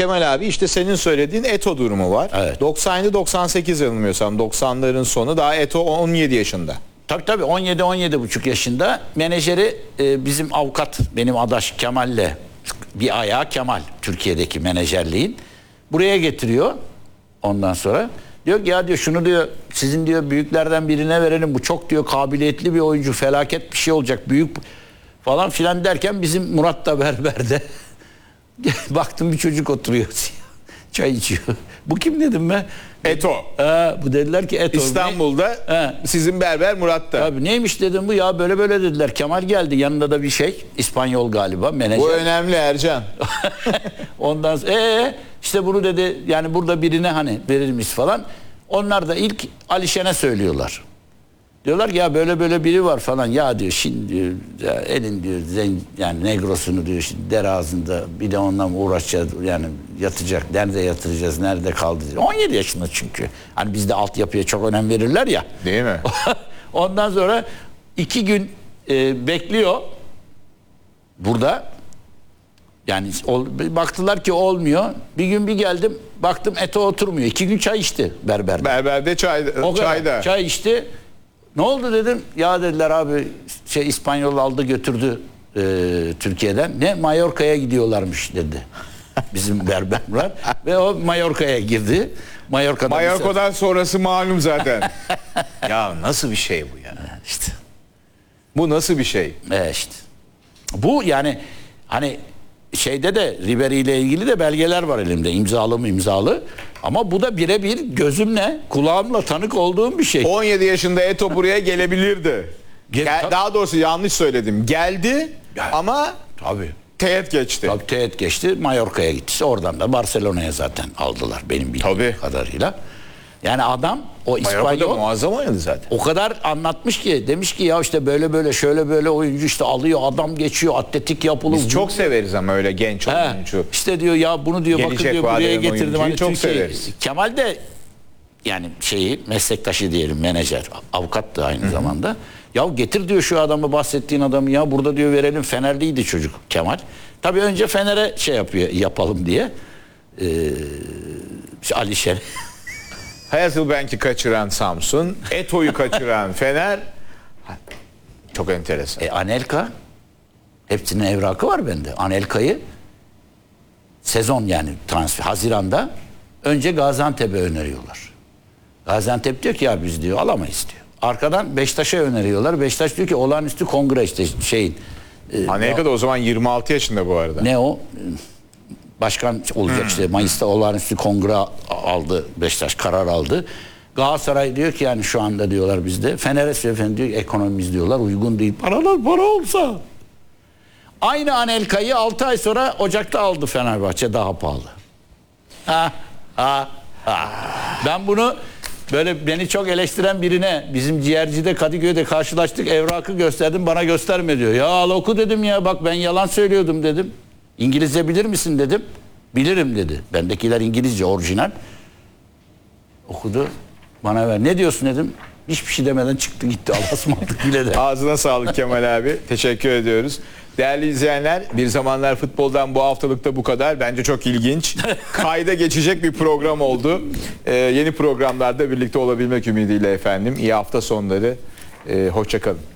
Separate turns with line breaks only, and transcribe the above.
Kemal abi işte senin söylediğin Eto durumu var.
Evet.
97-98 yanılmıyorsam 90'ların sonu, daha Eto 17 yaşında.
Tabii 17-17,5 yaşında menajeri bizim avukat, benim adaş Kemal'le, bir ayağı Kemal Türkiye'deki menajerliğin, buraya getiriyor. Ondan sonra diyor ki ya diyor şunu diyor sizin diyor büyüklerden birine verelim, bu çok diyor kabiliyetli bir oyuncu, felaket bir şey olacak büyük falan filan derken bizim Murat da berberde baktım bir çocuk oturuyor çay içiyor. Bu kim dedim ben?
Eto.
Bu dediler ki Eto.
İstanbul'da sizin berber Murat'ta.
Tabii neymiş dedim bu ya, böyle böyle dediler. Kemal geldi, yanında da bir şey İspanyol galiba menajer.
Bu önemli Ercan.
Ondan sonra işte bunu dedi yani burada birine hani verir miyiz falan. Onlar da ilk Alişen'e söylüyorlar. Diyorlar ki ya böyle böyle biri var falan. Ya diyor şimdi diyor ya elin diyor yani negrosunu diyor şimdi der ağzında, bir de ondan uğraşacağız yani, yatacak, nerede yatıracağız, nerede kaldı diyor. 17 yaşında çünkü. Hani bizde altyapıya çok önem verirler ya.
Değil mi?
Ondan sonra 2 gün bekliyor burada. Yani baktılar ki olmuyor. Bir gün bir geldim baktım Eto oturmuyor. 2 gün çay içti berberde.
Berberde çayda.
Çay içti. Ne oldu dedim. Ya dediler abi İspanyol aldı götürdü Türkiye'den. Ne Mallorca'ya gidiyorlarmış dedi. Bizim berberler. Ve o Mallorca'ya girdi.
Mallorca'dan sonrası malum zaten. Ya nasıl bir şey bu ya?
İşte.
Bu nasıl bir şey?
İşte. Bu yani hani şeyde de Ribery ile ilgili de belgeler var elimde. İmzalı. Ama bu da birebir gözümle, kulağımla tanık olduğum bir şey.
17 yaşında Eto buraya gelebilirdi. Daha doğrusu yanlış söyledim. Geldi ama
tabii
teğet geçti.
Tabii teğet geçti. Mallorca'ya gitti. Oradan da Barcelona'ya zaten aldılar benim bildiğim kadarıyla. Yani adam o İspanyol
muazzam oynadı zaten.
O kadar anlatmış ki, demiş ki ya işte böyle böyle şöyle böyle oyuncu işte alıyor, adam geçiyor, atletik yapılı.
Biz çok severiz ama öyle genç oyuncu.
İşte diyor ya bunu diyor
gelecek
bakın diyor buraya getirdim. Hani
çok severiz.
Kemal de yani meslektaşı diyelim, menajer, avukat da aynı zamanda. Ya getir diyor şu adamı, bahsettiğin adamı ya burada diyor verelim. Fenerliydi çocuk Kemal. Tabii önce Fener'e yapalım diye. Alişen.
Hasselbank'i kaçıran Samsun, Eto'yu kaçıran Fener. Çok enteresan.
Anelka, hepsinin evrakı var bende. Anelka'yı sezon yani transfer Haziran'da önce Gaziantep'e öneriyorlar. Gaziantep diyor ki ya biz diyor alamayız diyor. Arkadan Beşiktaş'a öneriyorlar. Beşiktaş diyor ki olağanüstü kongre işte şeyin.
Anelka da o zaman 26 yaşında bu arada.
Ne o? Başkan olacak işte Mayıs'ta olağanüstü kongre aldı, Beşiktaş karar aldı. Galatasaray diyor ki yani şu anda diyorlar bizde. Fener'e efendim diyor ekonomimiz diyorlar uygun değil. Paralar para olsa. Aynı Anelka'yı 6 ay sonra Ocak'ta aldı Fenerbahçe, daha pahalı. Ben bunu böyle beni çok eleştiren birine bizim ciğercide Kadıköy'de karşılaştık, evrakı gösterdim, bana gösterme diyor. Ya al oku dedim ya, bak ben yalan söylüyordum dedim. İngilizce bilir misin dedim. Bilirim dedi. Bendekiler İngilizce orijinal. Okudu. Bana ver. Ne diyorsun dedim. Hiçbir şey demeden çıktı gitti. Allah'a ısmarladık bile de.
Ağzına sağlık Kemal abi. Teşekkür ediyoruz. Değerli izleyenler, Bir Zamanlar Futbol'dan bu haftalıkta bu kadar. Bence çok ilginç. Kayda geçecek bir program oldu. Yeni programlarda birlikte olabilmek ümidiyle efendim. İyi hafta sonları. Hoşça kalın.